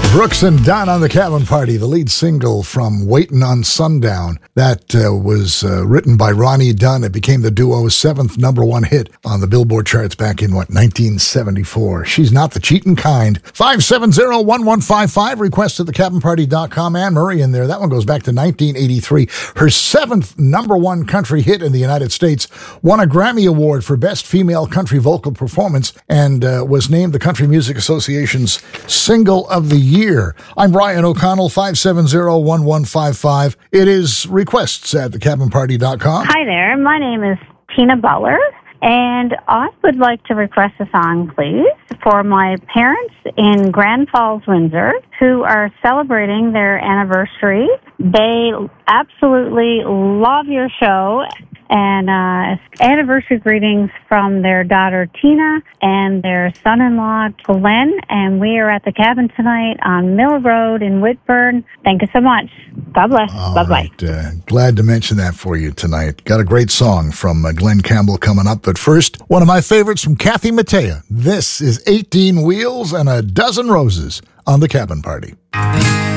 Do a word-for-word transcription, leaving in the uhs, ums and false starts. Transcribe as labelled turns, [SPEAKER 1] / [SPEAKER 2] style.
[SPEAKER 1] Brooks and Dunn on the Cabin Party, the lead single from Waitin' on Sundown. That uh, was uh, written by Ronnie Dunn. It became the duo's seventh number one hit on the Billboard charts back in, what, nineteen seventy-four. She's not the cheating kind. five seven zero, one one five five, request at the cabin party dot com. Anne Murray in there. That one goes back to nineteen eighty-three. Her seventh number one country hit in the United States. Won a Grammy Award for Best Female Country Vocal Performance and uh, was named the Country Music Association's Single of the Year. I'm Brian O'Connell, five seven zero, one one five five. It is requests at the cabin party dot com.
[SPEAKER 2] Hi there. My name is Tina Butler, and I would like to request a song, please, for my parents in Grand Falls, Windsor, who are celebrating their anniversary. They absolutely love your show. And uh, anniversary greetings from their daughter, Tina, and their son-in-law, Glenn. And we are at the cabin tonight on Mill Road in Whitburn. Thank you so much. God bless.
[SPEAKER 1] All
[SPEAKER 2] Bye-bye.
[SPEAKER 1] Right, uh, glad to mention that for you tonight. Got a great song from uh, Glenn Campbell coming up. But first, one of my favorites from Kathy Mattea. This is eighteen Wheels and a Dozen Roses on the Cabin Party.